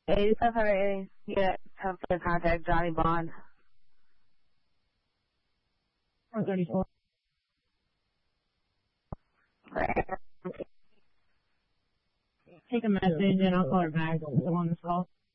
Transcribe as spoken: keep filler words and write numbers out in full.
eighty-five hundred, yeah, have to contact Johnny Bond. four thirty-four. Take a message and I'll call her back. The one that's called.